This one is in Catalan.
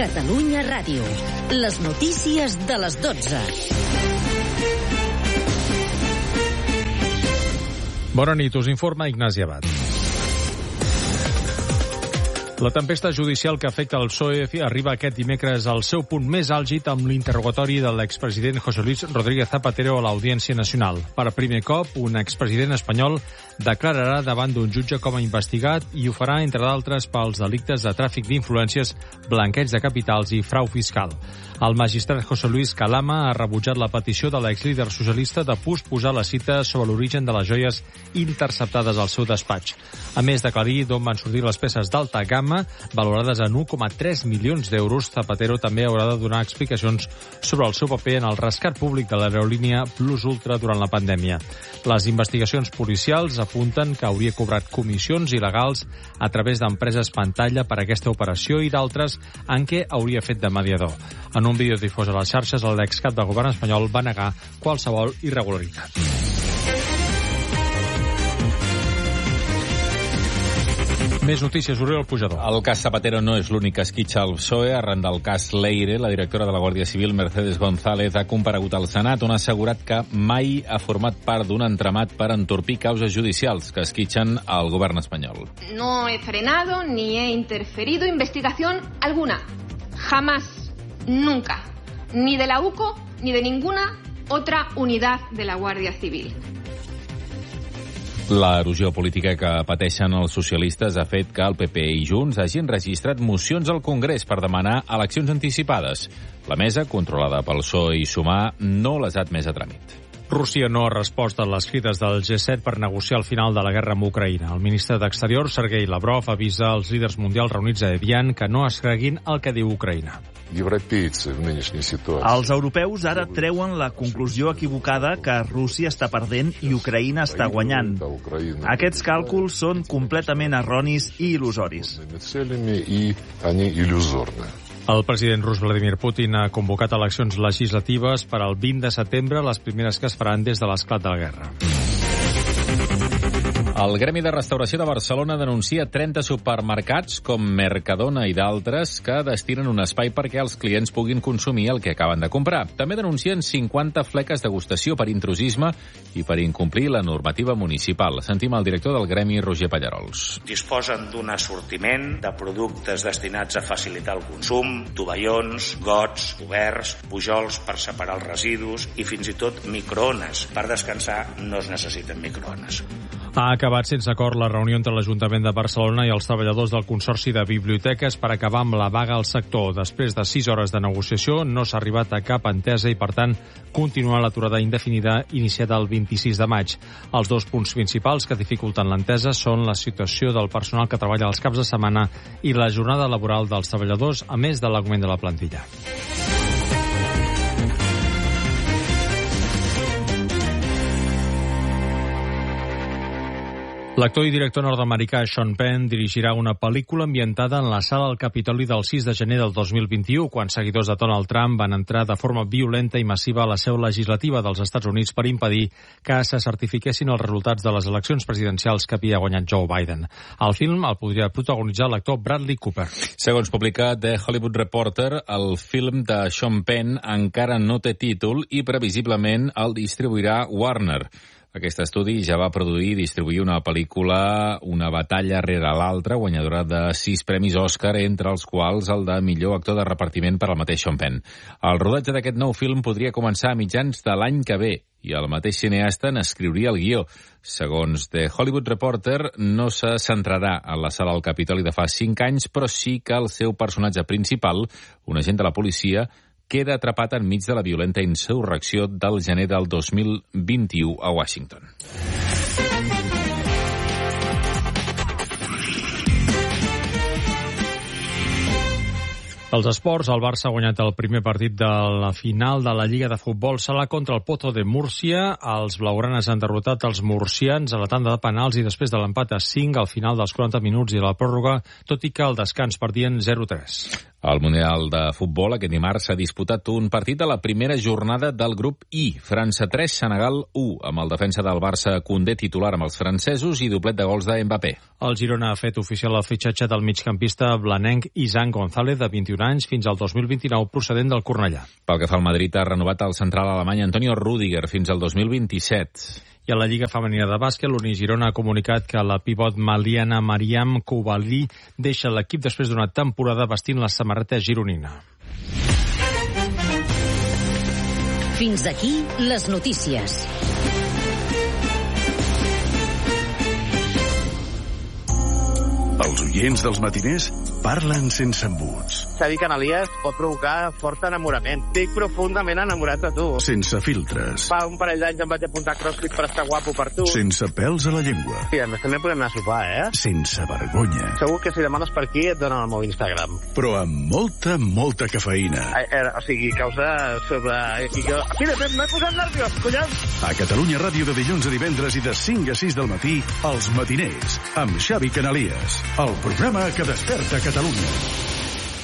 Catalunya Ràdio. Les notícies de les 12. Bona nit, us informa Ignasi Abad. La tempesta judicial que afecta el PSOE arriba aquest dimecres al seu punt més àlgid amb l'interrogatori de l'expresident José Luis Rodríguez Zapatero a l'Audiència Nacional. Per primer cop, un expresident espanyol declararà davant d'un jutge com a investigat i ho farà, entre d'altres, pels delictes de tràfic d'influències, blanqueig de capitals i frau fiscal. El magistrat José Luis Calama ha rebutjat la petició de l'exlíder socialista de posposar la cita sobre l'origen de les joies interceptades al seu despatx. A més d'aclarir d'on van sortir les peces d'alta gamma, valorades en 1,3 milions d'euros, Zapatero també haurà de donar explicacions sobre el seu paper en el rescat públic de l'aerolínia Plus Ultra durant la pandèmia. Les investigacions policials apunten que hauria cobrat comissions il·legals a través d'empreses pantalla per a aquesta operació i d'altres en què hauria fet de mediador. En un vídeo difós a les xarxes, l'excap del govern espanyol va negar qualsevol irregularitat. Més notícies, Oriol Pujador. El cas Zapatero no és l'únic que esquitxa el PSOE. Arran del cas Leire, la directora de la Guàrdia Civil, Mercedes González, ha comparegut al Senat on ha assegurat que mai ha format part d'un entramat per entorpir causes judicials que esquitxen el govern espanyol. No he frenado ni he interferido investigación alguna. Jamás, nunca. Ni de la UCO ni de ninguna otra unidad de la Guàrdia Civil. L'erosió política que pateixen els socialistes ha fet que el PP i Junts hagin registrat mocions al Congrés per demanar eleccions anticipades. La mesa, controlada pel PSOE i Sumar, no les ha admès a tràmit. Rússia no ha respost a les crides del G7 per negociar el final de la guerra amb Ucraïna. El ministre d'Exterior, Sergei Lavrov, avisa als líders mundials reunits a Evian que no es creguin el que diu Ucraïna. Els europeus ara treuen la conclusió equivocada que Rússia està perdent i Ucraïna està guanyant. Aquests càlculs són completament erronis i il·lusoris. El president rus Vladimir Putin ha convocat eleccions legislatives per al 20 de setembre, les primeres que es faran des de l'esclat de la guerra. El Gremi de Restauració de Barcelona denuncia 30 supermercats com Mercadona i d'altres que destinen un espai perquè els clients puguin consumir el que acaben de comprar. També denuncien 50 fleques degustació per intrusisme i per incomplir la normativa municipal. Sentim el director del Gremi, Roger Pallarols. Disposen d'un assortiment de productes destinats a facilitar el consum, tovallons, gots, oberts, pujols per separar els residus i fins i tot microones. Per descansar no es necessiten microones. Ha acabat sense acord la reunió entre l'Ajuntament de Barcelona i els treballadors del Consorci de Biblioteques per acabar amb la vaga al sector. Després de 6 hores de negociació no s'ha arribat a cap entesa i, per tant, continua l'aturada indefinida iniciada el 26 de maig. Els dos punts principals que dificulten l'entesa són la situació del personal que treballa els caps de setmana i la jornada laboral dels treballadors, a més de l'augment de la plantilla. L'actor i director nord-americà Sean Penn dirigirà una pel·lícula ambientada en la sala del Capitoli del 6 de gener del 2021, quan seguidors de Donald Trump van entrar de forma violenta i massiva a la seu legislativa dels Estats Units per impedir que se certifiquessin els resultats de les eleccions presidencials que havia guanyat Joe Biden. El film el podria protagonitzar l'actor Bradley Cooper. Segons publica The Hollywood Reporter, el film de Sean Penn encara no té títol i previsiblement el distribuirà Warner. Aquest estudi ja va produir i distribuir una pel·lícula, Una batalla rere l'altra, guanyadora de 6 premis Òscar, entre els quals el de millor actor de repartiment per al mateix Sean Penn. El rodatge d'aquest nou film podria començar a mitjans de l'any que ve i el mateix cineasta n'escriuria el guió. Segons The Hollywood Reporter, no se centrarà en la sala del Capitoli de fa 5 anys, però sí que el seu personatge principal, un agent de la policia, queda atrapat enmig de la violenta insurrecció del gener del 2021 a Washington. Els esports, el Barça ha guanyat el primer partit de la final de la Lliga de Futbol Sala contra el Pozo de Múrcia. Els blaugranes han derrotat els murcians a la tanda de penals i després de l'empat a 5 al final dels 40 minuts i la pròrroga, tot i que el descans perdien 0-3. Al Mundial de Futbol, aquest dimarts s'ha disputat un partit de la primera jornada del grup I. França 3, Senegal 1, amb el defensa del Barça Koundé titular amb els francesos i doblet de gols de Mbappé. El Girona ha fet oficial el fitxatge del migcampista blanenc Izan González, de 21 anys, fins al 2029, procedent del Cornellà. Pel que fa al Madrid, ha renovat el central alemany Antonio Rüdiger fins al 2027. I a la Lliga Femenina de Bàsquet, l'Unigirona ha comunicat que la pivot maliana Mariam Koulibaly deixa l'equip després d'una temporada vestint la samarreta gironina. Fins aquí les notícies. Els oients dels matiners parlen sense embuts. Xavi Canalies pot provocar fort enamorament. Estic profundament enamorat de tu. Sense filtres. Fa un parell d'anys em vaig apuntar a CrossFit per estar guapo per tu. Sense pèls a la llengua. I a més també podem anar a sopar, Sense vergonya. Segur que si demanes per aquí et donen el meu Instagram. Però amb molta cafeïna. O sigui, causa sobre... Mira, m'he posat nerviós, collons! A Catalunya Ràdio de dilluns a divendres i de 5 a 6 del matí, Els Matiners, amb Xavi Canalies. El programa que desperta Catalunya.